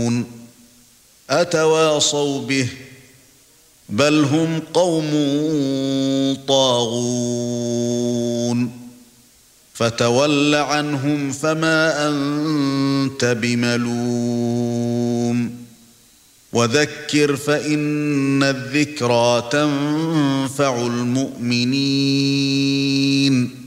أتواصوا به بل هم قوم طاغون فتول عنهم فما أنت بملوم وذكر فإن الذكرى تنفع المؤمنين